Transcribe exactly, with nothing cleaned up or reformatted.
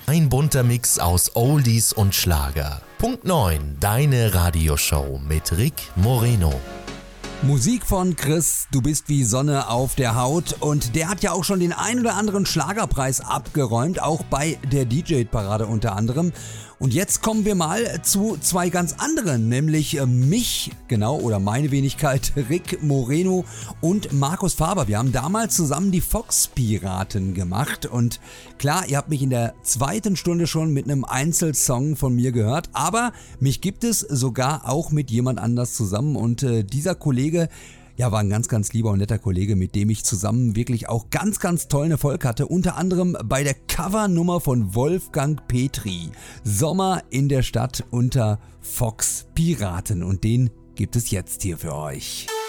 Ein bunter Mix aus Oldies und Schlager. Punkt neun, deine Radioshow mit Rick Moreno. Musik von Chris, du bist wie Sonne auf der Haut, und der hat ja auch schon den ein oder anderen Schlagerpreis abgeräumt, auch bei der D J-Parade unter anderem. Und jetzt kommen wir mal zu zwei ganz anderen, nämlich mich, genau, oder meine Wenigkeit, Rick Moreno und Markus Faber. Wir haben damals zusammen die Fox-Piraten gemacht, und klar, ihr habt mich in der zweiten Stunde schon mit einem Einzelsong von mir gehört, aber mich gibt es sogar auch mit jemand anders zusammen, und äh, dieser Kollege, ja, war ein ganz, ganz lieber und netter Kollege, mit dem ich zusammen wirklich auch ganz, ganz tollen Erfolg hatte. Unter anderem bei der Covernummer von Wolfgang Petri. Sommer in der Stadt unter Fox Piraten. Und den gibt es jetzt hier für euch.